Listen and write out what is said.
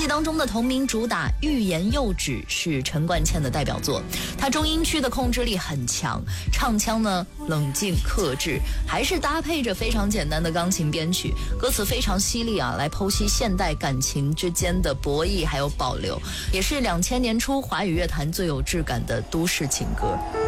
辑当中的同名主打《欲言又止》是陈冠茜的代表作，她中音区的控制力很强，唱腔呢冷静克制，还是搭配着非常简单的钢琴编曲，歌词非常犀利啊，来剖析现代感情之间的博弈还有保留，也是2000年初华语乐坛最有质感的都市情歌。